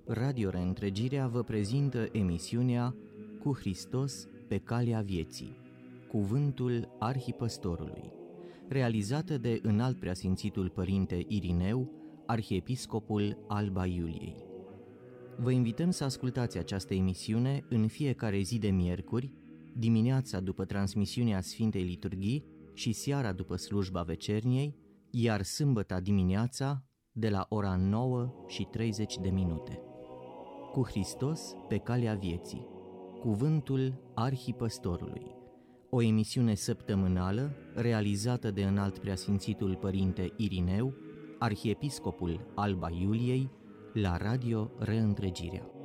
Radio Reîntregirea vă prezintă emisiunea Cu Hristos pe calea vieții, Cuvântul Arhipăstorului, realizată de Înalt Preasfințitul Părinte Irineu, Arhiepiscopul Alba Iuliei. Vă invităm să ascultați această emisiune în fiecare zi de miercuri, dimineața după transmisiunea Sfintei Liturghii și seara după slujba vecerniei, iar sâmbăta dimineața de la ora 9:30. Cu Hristos pe calea vieții, Cuvântul Arhipăstorului, o emisiune săptămânală realizată de Înalt Preasfințitul Părinte Irineu, Arhiepiscopul Alba Iuliei, la Radio Reîntregirea.